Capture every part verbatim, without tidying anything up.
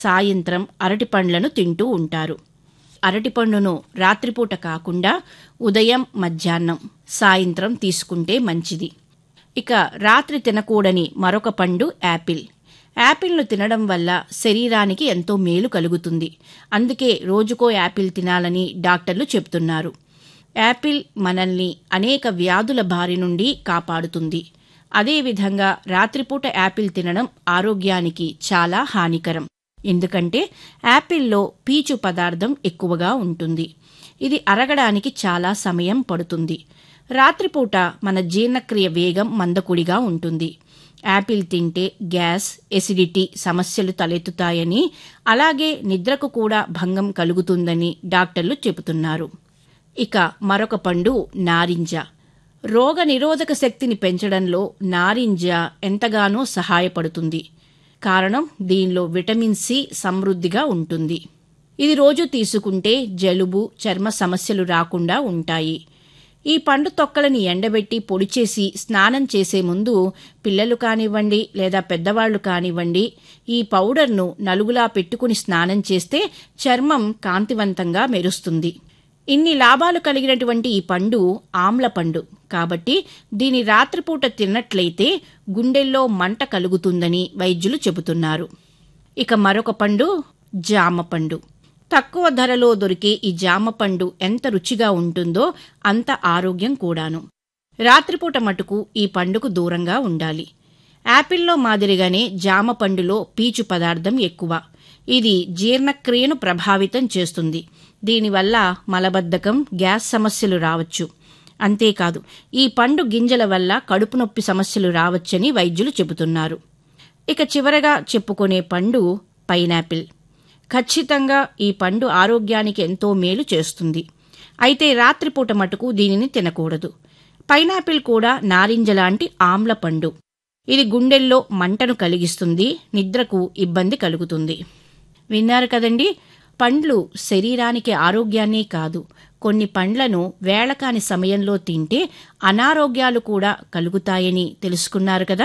సాయంత్రం అరటిపండ్లను తింటూ ఉంటారు. అరటిపండును రాత్రిపూట కాకుండా ఉదయం, మధ్యాహ్నం, సాయంత్రం తీసుకుంటే మంచిది. ఇక రాత్రి తినకూడని మరొక పండు యాపిల్. యాపిల్ను తినడం వల్ల శరీరానికి ఎంతో మేలు కలుగుతుంది. అందుకే రోజుకో యాపిల్ తినాలని డాక్టర్లు చెప్తున్నారు. యాపిల్ మనల్ని అనేక వ్యాధుల బారి నుండి కాపాడుతుంది. అదేవిధంగా రాత్రిపూట యాపిల్ తినడం ఆరోగ్యానికి చాలా హానికరం. ఎందుకంటే యాపిల్లో పీచు పదార్థం ఎక్కువగా ఉంటుంది. ఇది అరగడానికి చాలా సమయం పడుతుంది. రాత్రిపూట మన జీర్ణక్రియ వేగం మందకొడిగా ఉంటుంది. యాపిల్ తింటే గ్యాస్, ఎసిడిటీ సమస్యలు తలెత్తుతాయని, అలాగే నిద్రకు కూడా భంగం కలుగుతుందని డాక్టర్లు చెబుతున్నారు. ఇక మరొక పండు నారింజ. రోగ నిరోధక శక్తిని పెంచడంలో నారింజ ఎంతగానో సహాయపడుతుంది. కారణం దీనిలో విటమిన్ సి సమృద్ధిగా ఉంటుంది. ఇది రోజు తీసుకుంటే జలుబు, చర్మ సమస్యలు రాకుండా ఉంటాయి. ఈ పండు తొక్కలని ఎండబెట్టి పొడి చేసి స్నానం చేసే ముందు పిల్లలు కానివ్వండి లేదా పెద్దవాళ్లు కానివ్వండి ఈ పౌడర్ను నలుగులా పెట్టుకుని స్నానం చేస్తే చర్మం కాంతివంతంగా మెరుస్తుంది. ఇన్ని లాభాలు కలిగినటువంటి ఈ పండు ఆమ్ల పండు కాబట్టి దీని రాత్రిపూట తిన్నట్లయితే గుండెల్లో మంట కలుగుతుందని వైద్యులు చెబుతున్నారు. ఇక మరొక పండు జామ పండు. తక్కువ ధరలో దొరికే ఈ జామ పండు ఎంత రుచిగా ఉంటుందో అంత ఆరోగ్యం కూడాను. రాత్రిపూట మటుకు ఈ పండుకు దూరంగా ఉండాలి. యాపిల్లో మాదిరిగానే జామ పండులో పీచు పదార్థం ఎక్కువ. ఇది జీర్ణక్రియను ప్రభావితం చేస్తుంది. దీనివల్ల మలబద్ధకం, గ్యాస్ సమస్యలు రావచ్చు. అంతేకాదు ఈ పండు గింజల వల్ల కడుపు నొప్పి సమస్యలు రావచ్చని వైద్యులు చెబుతున్నారు. ఇక చివరగా చెప్పుకునే పండు పైనాపిల్. ఖచ్చితంగా ఈ పండు ఆరోగ్యానికి ఎంతో మేలు చేస్తుంది. అయితే రాత్రిపూట మటుకు దీనిని తినకూడదు. పైనాపిల్ కూడా నారింజ లాంటి ఆమ్ల పండు. ఇది గుండెల్లో మంటను కలిగిస్తుంది, నిద్రకు ఇబ్బంది కలుగుతుంది. విన్నారు కదండి, పండ్లు శరీరానికి ఆరోగ్యాన్నే కాదు, కొన్ని పండ్లను వేళకాని సమయంలో తింటే అనారోగ్యాలు కూడా కలుగుతాయని తెలుసుకున్నారు కదా.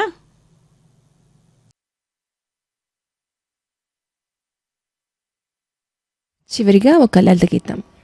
చివరిగా ఒక లలిత గీతం.